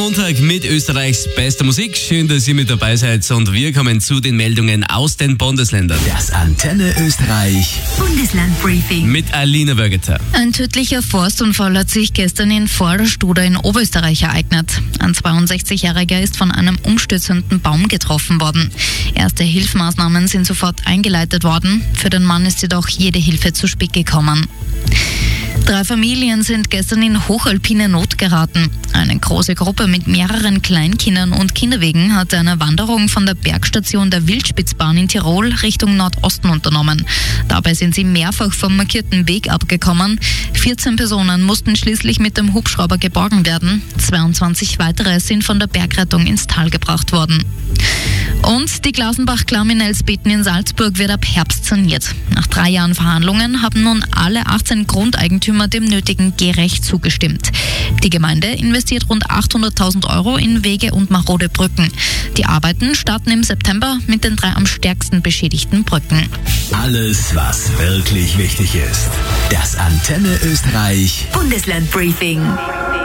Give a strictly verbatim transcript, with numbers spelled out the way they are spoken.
Montag mit Österreichs bester Musik. Schön, dass ihr mit dabei seid und wir kommen zu den Meldungen aus den Bundesländern. Das Antenne Österreich Bundesland-Briefing mit Alina Wögeter. Ein tödlicher Forstunfall hat sich gestern in Vorderstuder in Oberösterreich ereignet. Ein zweiundsechzigjähriger ist von einem umstürzenden Baum getroffen worden. Erste Hilfsmaßnahmen sind sofort eingeleitet worden. Für den Mann ist jedoch jede Hilfe zu spät gekommen. Drei Familien sind gestern in hochalpine Not geraten. Eine große Gruppe mit mehreren Kleinkindern und Kinderwegen hat eine Wanderung von der Bergstation der Wildspitzbahn in Tirol Richtung Nordosten unternommen. Dabei sind sie mehrfach vom markierten Weg abgekommen. vierzehn Personen mussten schließlich mit dem Hubschrauber geborgen werden. zweiundzwanzig weitere sind von der Bergrettung ins Tal gebracht worden. Und die Glasenbach-Klamm in Elsbeten in Salzburg wird ab Herbst saniert. Nach drei Jahren Verhandlungen haben nun alle achtzehn Grundeigentümer dem nötigen Gehrecht zugestimmt. Die Gemeinde investiert rund achthunderttausend Euro in Wege und marode Brücken. Die Arbeiten starten im September mit den drei am stärksten beschädigten Brücken. Alles, was wirklich wichtig ist. Das Antenne Österreich Bundesland-Briefing.